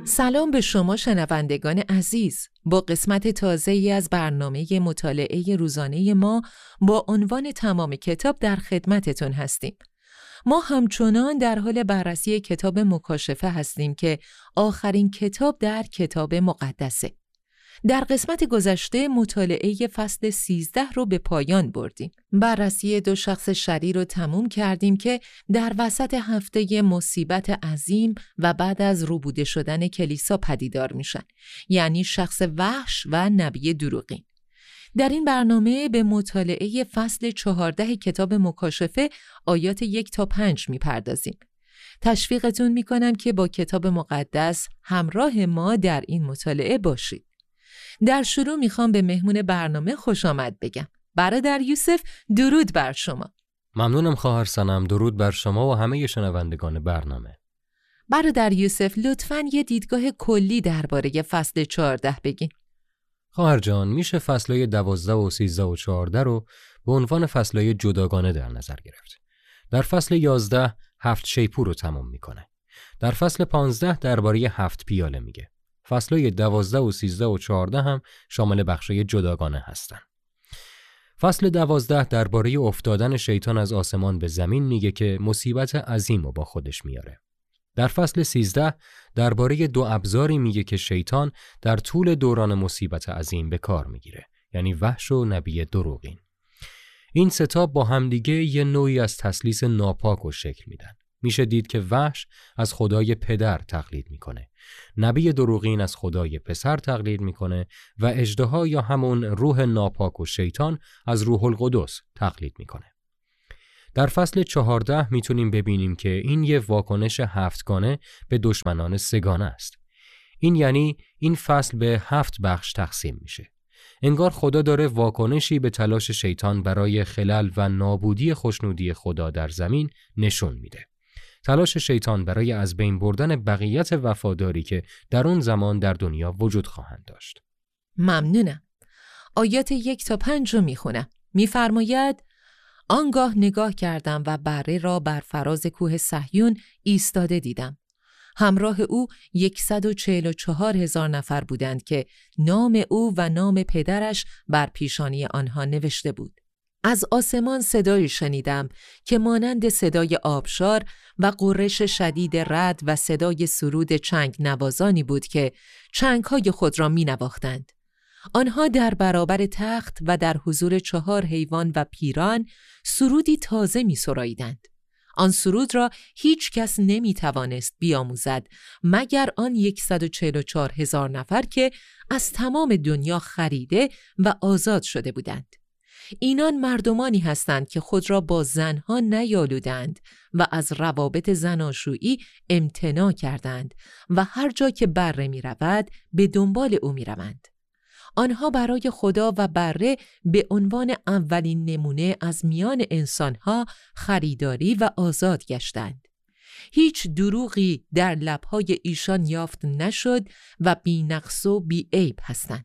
سلام به شما شنوندگان عزیز. با قسمت تازه‌ای از برنامه مطالعه روزانه ما با عنوان تمام کتاب در خدمتتون هستیم. ما همچنان در حال بررسی کتاب مکاشفه هستیم که آخرین کتاب در کتاب مقدسه. در قسمت گذشته مطالعه فصل 13 رو به پایان بردیم. بررسی دو شخص شریر رو تموم کردیم که در وسط هفته مصیبت عظیم و بعد از ربوده شدن کلیسا پدیدار میشن، یعنی شخص وحش و نبی دروغین. در این برنامه به مطالعه فصل 14 کتاب مکاشفه آیات 1 تا 5 میپردازیم. تشویقتون میکنم که با کتاب مقدس همراه ما در این مطالعه باشید. در شروع میخوام به مهمون برنامه خوش آمد بگم. برادر یوسف، درود بر شما. ممنونم خواهر سنم. درود بر شما و همه شنوندگان برنامه. برادر یوسف، لطفاً یه دیدگاه کلی درباره فصل 14 بگین. خواهر جان، میشه فصلای 12 و 13 و 14 رو به عنوان فصلای جداگانه در نظر گرفت. در فصل 11 7 شیپور رو تمام میکنه. در فصل 15 درباره 7 پیاله میگه. فصلای 12 و 13 و 14 هم شامل بخشای جداگانه هستن. فصل 12 درباره افتادن شیطان از آسمان به زمین میگه که مصیبت عظیم رو با خودش میاره. در فصل 13 درباره دو ابزاری میگه که شیطان در طول دوران مصیبت عظیم به کار میگیره، یعنی وحش و نبی دروغین. این سه با همدیگه یه نوعی از تثلیث ناپاک رو شکل میدن. میشه دید که وحش از خدای پدر تقلید میکنه، نبی دروغین از خدای پسر تقلید میکنه و اژدها یا همون روح ناپاک و شیطان از روح القدس تقلید میکنه. در فصل 14 میتونیم ببینیم که این یه واکنش هفتگانه به دشمنان سگانه است. این یعنی این فصل به 7 بخش تقسیم میشه. انگار خدا داره واکنشی به تلاش شیطان برای خلل و نابودی خوشنودی خدا در زمین نشون میده. تلاش شیطان برای از بین بردن بقیت وفاداری که در اون زمان در دنیا وجود خواهند داشت. ممنونم. آیات 1 تا 5 رو میخونم. میفرماید: آنگاه نگاه کردم و بره را بر فراز کوه صهیون ایستاده دیدم. همراه او 144,000 نفر بودند که نام او و نام پدرش بر پیشانی آنها نوشته بود. از آسمان صدایی شنیدم که مانند صدای آبشار و غرش شدید رعد و صدای سرود چنگ نوازانی بود که چنگ‌های خود را می‌نواختند. آنها در برابر تخت و در حضور 4 حیوان و پیران سرودی تازه می‌سراییدند. آن سرود را هیچ کس نمی‌توانست بیاموزد مگر آن 144,000 نفر که از تمام دنیا خریده و آزاد شده بودند. اینان مردمانی هستند که خود را با زنها نیالودند و از روابط زناشویی امتناع کردند و هر جا که بره می رود به دنبال او می روند. آنها برای خدا و بره به عنوان اولین نمونه از میان انسانها خریداری و آزاد گشتند. هیچ دروغی در لبهای ایشان یافت نشد و بی نقص و بی عیب هستند.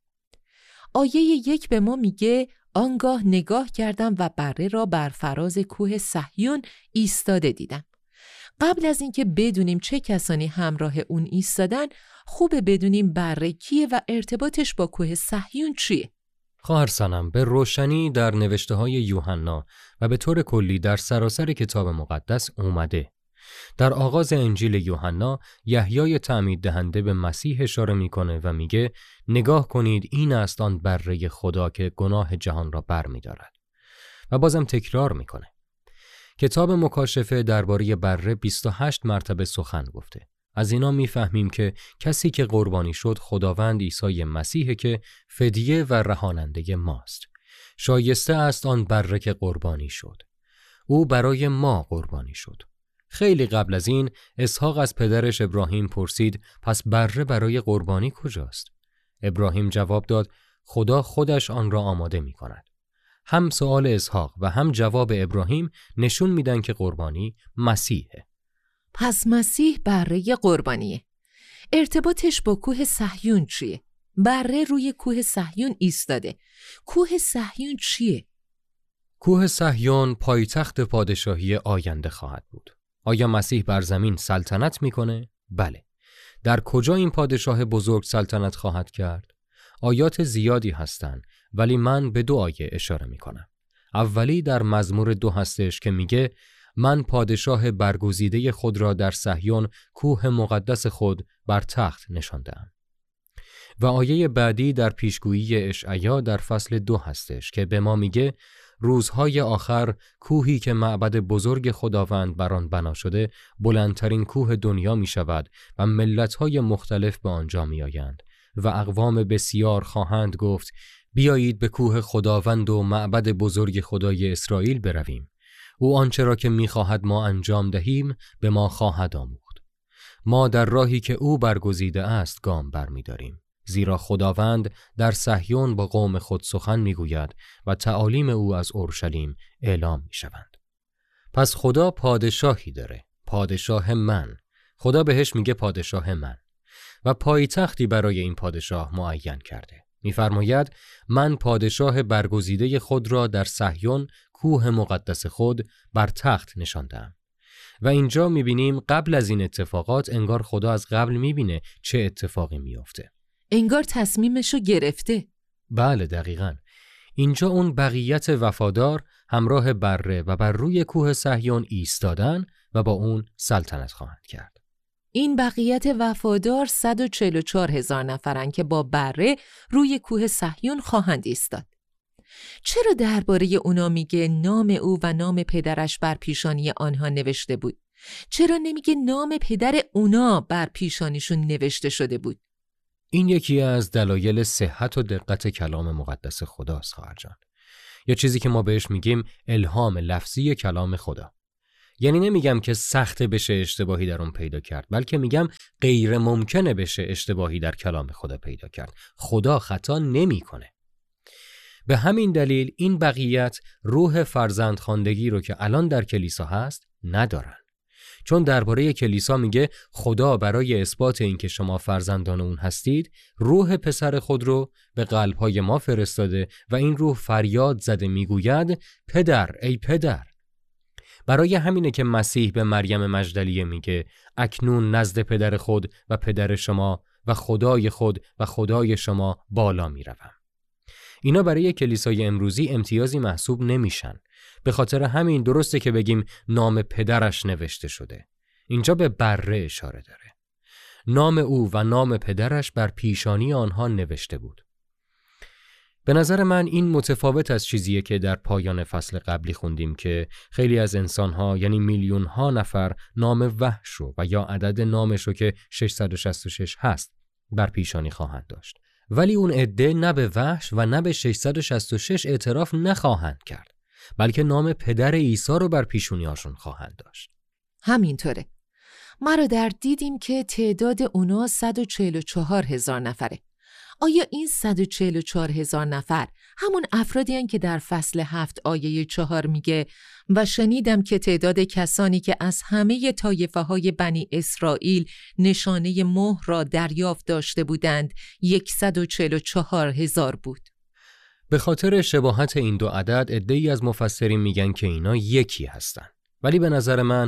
آیه 1 به ما میگه: آنگاه نگاه کردم و بره را بر فراز کوه صهیون ایستاده دیدم. قبل از اینکه بدونیم چه کسانی همراه اون ایستادن، خوبه بدونیم بره کیه و ارتباطش با کوه صهیون چیه. خواهر سنم، به روشنی در نوشته‌های یوحنا و به طور کلی در سراسر کتاب مقدس اومده. در آغاز انجیل یوحنا، یحیای تعمید دهنده به مسیح اشاره میکنه و میگه: نگاه کنید، این است آن بره خدا که گناه جهان را بر می‌دارد. و بازم تکرار میکنه. کتاب مکاشفه درباره بره 28 مرتبه سخن گفته. از اینا میفهمیم که کسی که قربانی شد خداوند عیسی مسیحه که فدیه و رهاننده ماست. شایسته است آن بره که قربانی شد. او برای ما قربانی شد. خیلی قبل از این اسحاق از پدرش ابراهیم پرسید: پس بره برای قربانی کجاست؟ ابراهیم جواب داد: خدا خودش آن را آماده می کند. هم سوال اسحاق و هم جواب ابراهیم نشون میدن که قربانی مسیحه. پس مسیح بره قربانیه. ارتباطش با کوه صهیون چیه؟ بره روی کوه صهیون ایستاده. کوه صهیون چیه؟ کوه صهیون پایتخت پادشاهی آینده خواهد بود. آیا مسیح بر زمین سلطنت میکنه؟ بله. در کجا این پادشاه بزرگ سلطنت خواهد کرد؟ آیات زیادی هستند، ولی من به 2 آیه اشاره میکنم. اولی در مزمور 2 هستش که میگه من پادشاه برگزیده خود را در صهیون کوه مقدس خود بر تخت نشاندم. و آیه بعدی در پیشگویی اشعیا در فصل 2 هستش که به ما میگه روزهای آخر کوهی که معبد بزرگ خداوند بر آن بنا شده بلندترین کوه دنیا می شود و ملت‌های مختلف به آنجا می آیند و اقوام بسیار خواهند گفت بیایید به کوه خداوند و معبد بزرگ خدای اسرائیل برویم. او آنچه را که می خواهد ما انجام دهیم به ما خواهد آموخت. ما در راهی که او برگزیده است گام برمی داریم. زیرا خداوند در صهیون با قوم خود سخن میگوید و تعالیم او از اورشلیم اعلام میشوند. پس خدا پادشاهی داره، پادشاه من. خدا بهش میگه پادشاه من و پایتختی برای این پادشاه معین کرده. میفرماید من پادشاه برگزیده خود را در صهیون کوه مقدس خود بر تخت نشاندم. و اینجا میبینیم قبل از این اتفاقات انگار خدا از قبل میبینه چه اتفاقی میفته. انگار تصمیمشو گرفته. بله دقیقاً. اینجا اون بقیت وفادار همراه بره و بر روی کوه صهیون ایستادن و با اون سلطنت خواهند کرد. این بقیت وفادار 144,000 نفرن که با بره روی کوه صهیون خواهند ایستاد. چرا درباره اونا میگه نام او و نام پدرش بر پیشانی آنها نوشته بود؟ چرا نمیگه نام پدر اونا بر پیشانیشون نوشته شده بود؟ این یکی از دلایل صحت و دقت کلام مقدس خداست خواهر جان. یا چیزی که ما بهش میگیم الهام لفظی کلام خدا. یعنی نمیگم که سخته بشه اشتباهی در اون پیدا کرد، بلکه میگم غیر ممکنه بشه اشتباهی در کلام خدا پیدا کرد. خدا خطا نمیکنه. به همین دلیل این بقیت روح فرزندخواندگی رو که الان در کلیسا هست ندارن. چون درباره کلیسا میگه خدا برای اثبات اینکه شما فرزندان اون هستید روح پسر خود رو به قلب‌های ما فرستاده و این روح فریاد زده میگوید پدر ای پدر. برای همینه که مسیح به مریم مجدلیه میگه اکنون نزد پدر خود و پدر شما و خدای خود و خدای شما بالا میروم. اینا برای کلیسای امروزی امتیازی محسوب نمیشن. به خاطر همین درسته که بگیم نام پدرش نوشته شده. اینجا به بره اشاره داره. نام او و نام پدرش بر پیشانی آنها نوشته بود. به نظر من این متفاوت از چیزیه که در پایان فصل قبلی خوندیم که خیلی از انسانها یعنی میلیون‌ها نفر نام وحش رو و یا عدد نامش رو که 666 هست بر پیشانی خواهند داشت. ولی اون عده نه به وحش و نه به 666 اعتراف نخواهند کرد، بلکه نام پدر عیسی رو بر پیشونیاشون خواهند داشت. همینطوره. ما رو دیدیم که تعداد اونا 144,000 نفره. آیا این 144,000 نفر همون افرادی هستند که در فصل 7 آیه 4 میگه و شنیدم که تعداد کسانی که از همه طایفه های بنی اسرائیل نشانه مهر را دریافت داشته بودند 144,000 بود؟ به خاطر شباهت این دو عدد عده‌ای از مفسرین میگن که اینا یکی هستن. ولی به نظر من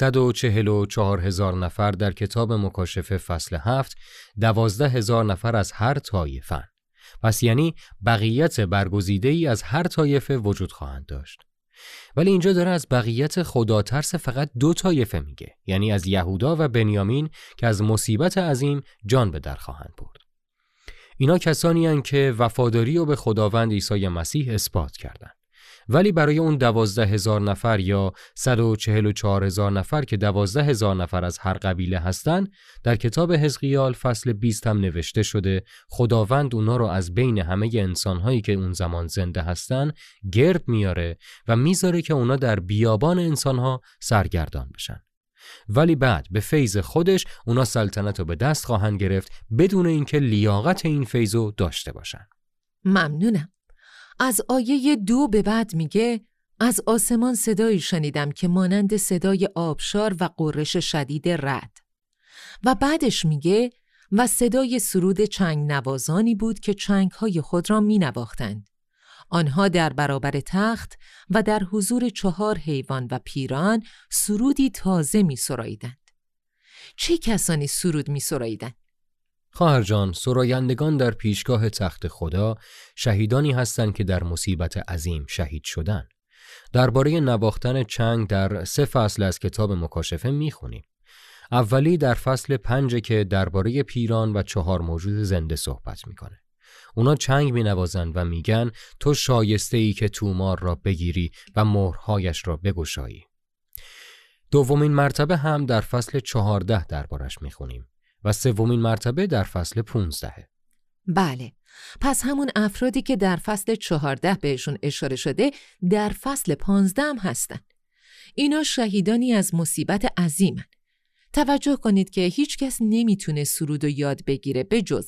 144,000 نفر در کتاب مکاشفه فصل 7 12,000 نفر از هر طایفه. پس یعنی بقیت برگزیده‌ای از هر طایفه وجود خواهند داشت. ولی اینجا داره از بقیت خدا ترس فقط 2 طایفه میگه، یعنی از یهودا و بنیامین که از مصیبت عظیم جان به در خواهند برد. اینا کسانی هستند که وفاداری رو به خداوند عیسی مسیح اثبات کردند. ولی برای اون 12,000 نفر یا 144,000 نفر که 12,000 نفر از هر قبیله هستن، در کتاب حزقیال فصل 20 هم نوشته شده خداوند اونا رو از بین همه انسانهایی که اون زمان زنده هستن گرد میاره و میذاره که اونا در بیابان انسانها سرگردان بشن. ولی بعد به فیض خودش اونا سلطنت رو به دست خواهند گرفت بدون اینکه لیاقت این فیض رو داشته باشن. ممنونم. از آیه 2 به بعد میگه از آسمان صدایی شنیدم که مانند صدای آبشار و غرش شدید رعد. و بعدش میگه و صدای سرود چنگ نوازانی بود که چنگ‌های خود را می‌نواختند. آنها در برابر تخت و در حضور 4 حیوان و پیران سرودی تازه می‌سراییدند. چه کسانی سرود می‌سراییدند؟ خواهر جان، سرایندگان در پیشگاه تخت خدا شهیدانی هستند که در مصیبت عظیم شهید شدند. درباره نواختن چنگ در 3 فصل از کتاب مکاشفه میخونیم. اولی در فصل 5 که درباره پیران و 4 موجود زنده صحبت میکنه. اونا چنگ مینوازند و میگن تو شایسته ای که تومار را بگیری و مهرهایش را بگشایی. دومین مرتبه هم در فصل 14 دربارش میخونیم و سومین مرتبه در فصل 15. بله، پس همون افرادی که در فصل 14 بهشون اشاره شده در فصل 15 هم هستن. اینا شهیدانی از مصیبت عظیمن. توجه کنید که هیچ کس نمیتونه سرود و یاد بگیره به جز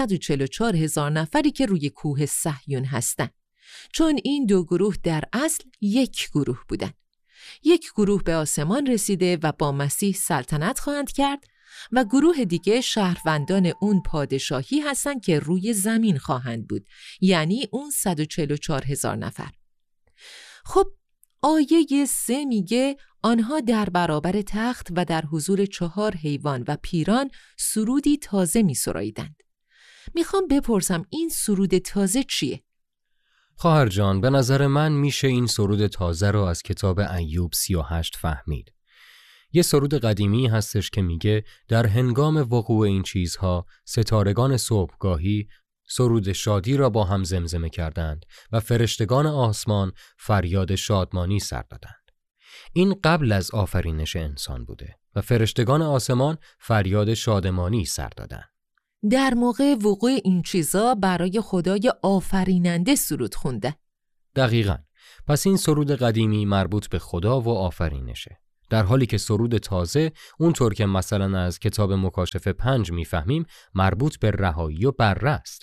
144,000 نفری که روی کوه صهیون هستن. چون این 2 گروه در اصل یک گروه بودن. یک گروه به آسمان رسیده و با مسیح سلطنت خواهند کرد و گروه دیگه شهروندان اون پادشاهی هستن که روی زمین خواهند بود، یعنی اون 144,000 نفر. خب آیه 3 میگه آنها در برابر تخت و در حضور 4 حیوان و پیران سرودی تازه می‌سراییدند. میخوام بپرسم این سرود تازه چیه؟ خواهر جان، به نظر من میشه این سرود تازه رو از کتاب ایوب 38 فهمید. یه سرود قدیمی هستش که میگه در هنگام وقوع این چیزها ستارگان صبحگاهی سرود شادی را با هم زمزمه کردند و فرشتگان آسمان فریاد شادمانی سر دادند. این قبل از آفرینش انسان بوده و فرشتگان آسمان فریاد شادمانی سر دادند. در موقع وقوع این چیزا برای خدای آفریننده سرود خونده. دقیقاً. پس این سرود قدیمی مربوط به خدا و آفرینشه. در حالی که سرود تازه اونطور که مثلا از کتاب مکاشفه 5 میفهمیم مربوط به رهایی و بره است.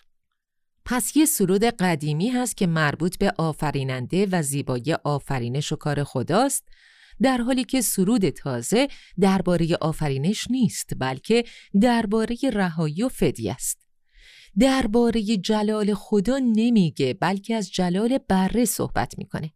پس یه سرود قدیمی هست که مربوط به آفریننده و زیبایی آفرینش و کار خداست، در حالی که سرود تازه درباره آفرینش نیست، بلکه درباره رهایی و فدیه است. درباره جلال خدا نمیگه، بلکه از جلال بره صحبت میکنه.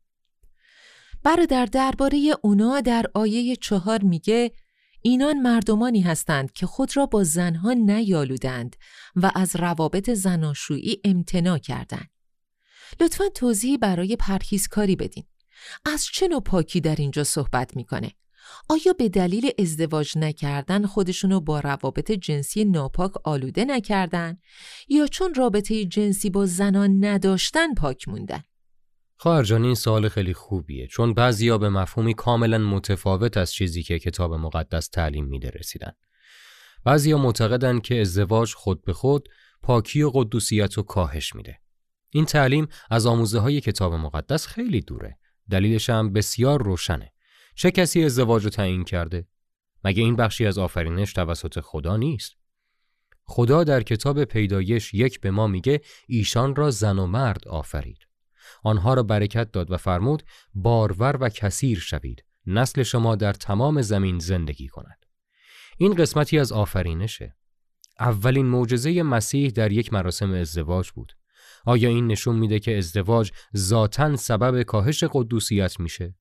برادر، درباره اونا در آیه 4 میگه اینان مردمانی هستند که خود را با زنها نیالودند و از روابط زناشویی امتناع کردند. لطفاً توضیحی برای پرهیزکاری بدین. از چه نوع پاکی در اینجا صحبت میکنه؟ آیا به دلیل ازدواج نکردن خودشونو با روابط جنسی ناپاک آلوده نکردن یا چون رابطه جنسی با زنان نداشتن پاک موندن؟ خواهر جان، این سوال خیلی خوبیه، چون بعضیا به مفهومی کاملا متفاوت از چیزی که کتاب مقدس تعلیم میده رسیدن. بعضیا معتقدن که ازدواج خود به خود پاکی و قدوسیت رو کاهش میده. این تعلیم از آموزه های کتاب مقدس خیلی دوره. دلیلش هم بسیار روشنه. چه کسی ازدواج رو تعیین کرده؟ مگه این بخشی از آفرینش توسط خدا نیست؟ خدا در کتاب پیدایش 1 به ما میگه ایشان را زن و مرد آفرید. آنها را برکت داد و فرمود بارور و کثیر شوید، نسل شما در تمام زمین زندگی کند. این قسمتی از آفرینشه. اولین معجزه مسیح در یک مراسم ازدواج بود. آیا این نشون میده که ازدواج ذاتاً سبب کاهش قدوسیت میشه؟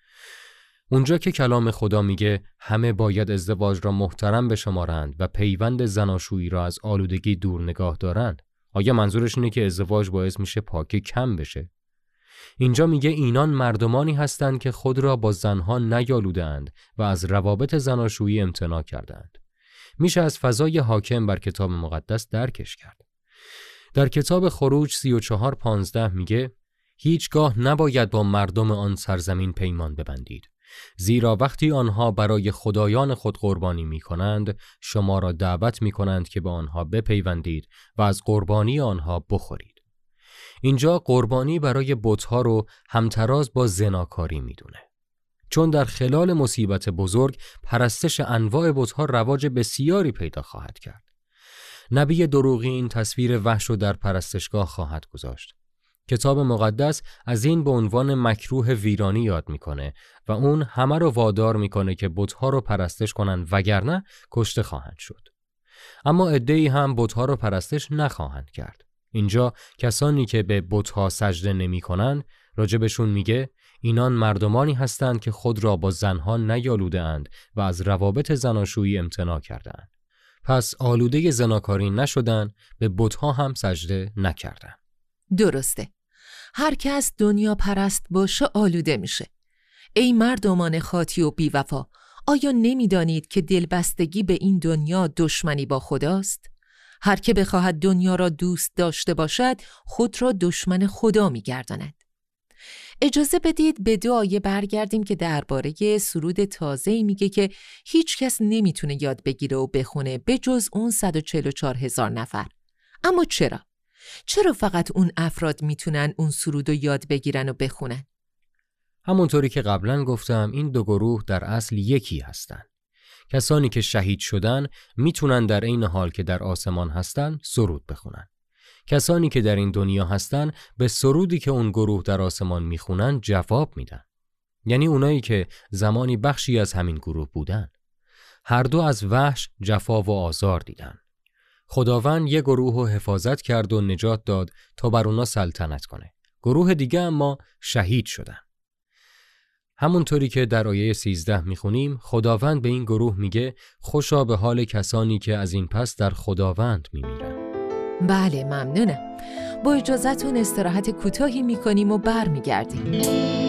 اونجا که کلام خدا میگه همه باید ازدواج را محترم بشمارند و پیوند زناشویی را از آلودگی دور نگاه دارند، آیا منظورش اینه که ازدواج باعث میشه پاکی کم بشه؟ اینجا میگه اینان مردمانی هستند که خود را با زنها نیالودند و از روابط زناشویی امتناع کردند. میشه از فضای حاکم بر کتاب مقدس درکش کرد. در کتاب خروج 34:15 میگه هیچگاه نباید با مردم آن سرزمین پیمان ببندید، زیرا وقتی آنها برای خدایان خود قربانی میکنند شما را دعوت میکنند که به آنها بپیوندید و از قربانی آنها بخورید. اینجا قربانی برای بت‌ها رو همتراز با زناکاری میدونه، چون در خلال مصیبت بزرگ پرستش انواع بت‌ها رواج بسیاری پیدا خواهد کرد. نبی دروغی این تصویر وحش رو در پرستشگاه خواهد گذاشت. کتاب مقدس از این به عنوان مکروه ویرانی یاد میکنه و اون همه رو وادار میکنه که بت‌ها رو پرستش کنن، وگرنه کشته خواهند شد. اما عده‌ای هم بت‌ها رو پرستش نخواهند کرد. اینجا کسانی که به بت‌ها سجده نمی‌کنند راجبشون میگه اینان مردمانی هستند که خود را با زنها نیالوده‌اند و از روابط زناشویی امتناع کردند. پس آلوده زناکاری نشدند، به بت‌ها هم سجده نکردند. درسته. هر کس دنیا پرست باشه آلوده میشه. ای مردمان خاطی و بی‌وفا، آیا نمی‌دانید که دلبستگی به این دنیا دشمنی با خداست؟ هر که بخواهد دنیا را دوست داشته باشد، خود را دشمن خدا می‌گرداند. اجازه بدید به 2 آیه برگردیم که درباره سرود تازه‌ای میگه که هیچ کس نمیتونه یاد بگیره و بخونه به جز اون 144,000 نفر. اما چرا؟ چرا فقط اون افراد میتونن اون سرود رو یاد بگیرن و بخونن؟ همونطوری که قبلا گفتم این 2 گروه در اصل یکی هستن. کسانی که شهید شدن میتونن در این حال که در آسمان هستن سرود بخونن. کسانی که در این دنیا هستن به سرودی که اون گروه در آسمان میخونن جواب میدن. یعنی اونایی که زمانی بخشی از همین گروه بودن. هر دو از وحش جفا و آزار دیدن. خداوند یه گروه رو حفاظت کرد و نجات داد تا بر اونا سلطنت کنه. گروه دیگه اما شهید شدن. همونطوری که در آیه 13 میخونیم، خداوند به این گروه میگه خوشا به حال کسانی که از این پس در خداوند میمیرن. بله ممنونم. با اجازهتون استراحت کوتاهی میکنیم و برمیگردیم.